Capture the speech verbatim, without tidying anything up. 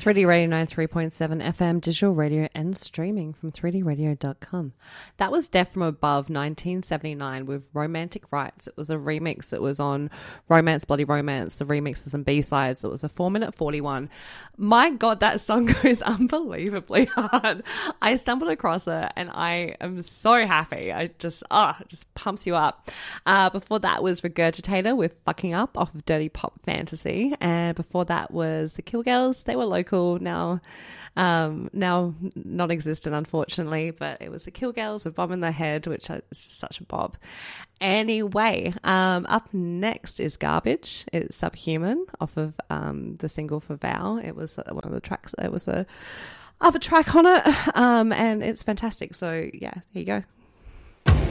three D Radio ninety-three point seven F M, digital radio and streaming from three D radio dot com. That was Death from Above nineteen seventy-nine with Romantic Rights. It was a remix that was on Romance Bloody Romance. The remix is some B-sides. It was a four minute forty-one. My God, that song goes unbelievably hard. I stumbled across it and I am so happy. I just, ah, oh, it just pumps you up. Uh, before that was Regurgitator with Fucking Up off of Dirty Pop Fantasy. And before that was the Kill Girls. They were local, now um, now non-existent, unfortunately, but it was the Kill Girls with Bomb in the Head, which is just such a bob. Anyway, um, up next is Garbage. It's Subhuman off of um, the single for Vow. It was one of the tracks. It was a other track on it, um, and it's fantastic. So yeah, here you go.